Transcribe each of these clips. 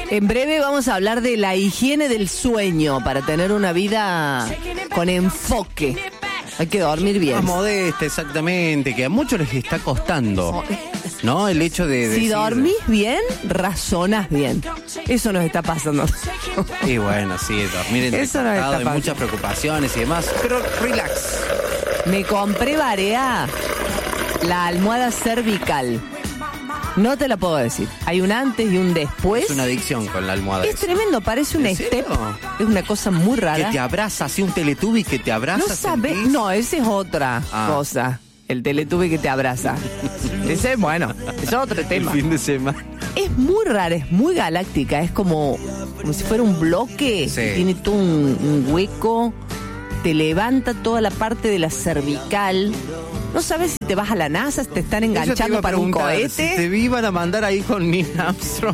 En breve vamos a hablar de la higiene del sueño para tener una vida con enfoque. Hay que dormir bien. Más modesta, exactamente, que a muchos les está costando, ¿no? El hecho de Si decir... dormís bien, razonás bien. Eso nos está pasando. Y bueno, sí, dormir Eso no está entrecostado, hay pasando. muchas preocupaciones y demás, pero relax. Me compré, Barea, la almohada cervical. No te la puedo decir. Hay un antes y un después. Es una adicción con la almohada. Es tremendo, parece un ¿En step. serio? Es una cosa muy Que rara. te abraza, así un Teletubby que te abraza. No sabes, ¿sentís? no, ese es otra cosa. El Teletubby que te abraza. Ese, bueno, es otro El tema. fin de semana. Es muy rara, es muy galáctica. Es como si fuera un bloque. Sí. Tiene todo un hueco. Te levanta toda la parte de la cervical. No sabes si te vas a la NASA, si te están Eso te iba enganchando a para un preguntar, cohete. Si te iban a mandar ahí con Neil Armstrong.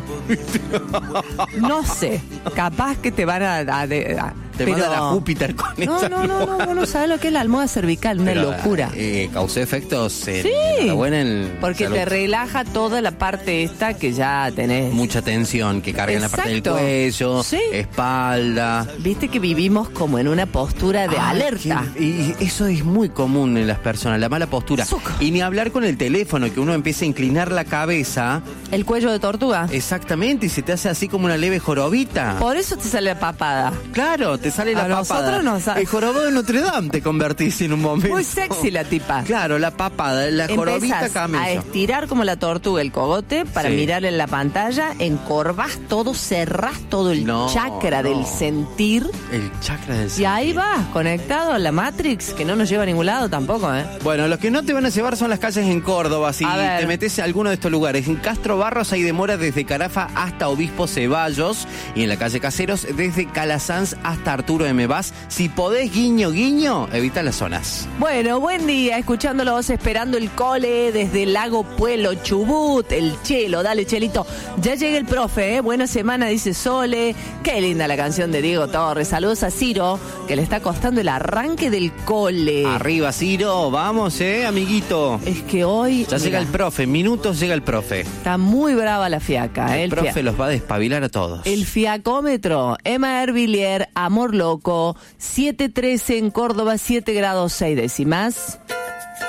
No sé. Capaz que te van Te pero... mandan a Júpiter con No, esa no, almohada. no sabes lo que es la almohada cervical, una Pero, locura. Causó efectos en Sí, la buena en porque salud. te relaja toda la parte esta que ya tenés. Mucha tensión que carga en la parte del Exacto. cuello, Sí. espalda. Viste que vivimos como en una postura de Ay, alerta. y eso es muy común en las personas, la mala postura. Zuc. Y ni hablar con el teléfono, que uno empieza a inclinar la cabeza. El cuello de tortuga. Exactamente, y se te hace así como una leve jorobita. Por eso te sale la papada. Claro, te sale la A papada. nosotros nos sale. El jorobado de Notre Dame te convertís en un momento. Muy sexy la tipa. Claro, la papada, la jorobita Empezás a camello. estirar como la tortuga el cogote para Sí. mirar en la pantalla, encorvás todo, cerrás todo el No, chakra no. del sentir El chakra del y ahí vas, conectado a la Matrix, que no nos lleva a ningún lado tampoco, ¿eh? Bueno, los que no te van a llevar son las calles en Córdoba. Si A ver. te metes a alguno de estos lugares. En Castro Barros hay demora desde Carafa hasta Obispo Ceballos. Y en la calle Caseros desde Calasanz hasta Arturo M. Vaz. Si podés, guiño, guiño, evita las zonas. Bueno, buen día, escuchándolo vos, esperando el cole desde el Lago Puelo, Chubut, el Chelo, dale Chelito. Ya llega el profe, ¿eh? Buena semana, dice Sole. Qué linda la canción de Diego Torres. Saludos a Ciro, que le está costando el arranque del cole. Arriba, Ciro, vamos, amiguito. Es que hoy Ya llega el profe, en minutos llega el profe. está muy brava la fiaca. El profe los va a despabilar a todos. El fiacómetro, Emma Hervillier, Amor Loco, 7:13 en Córdoba, 7 grados 6 décimas.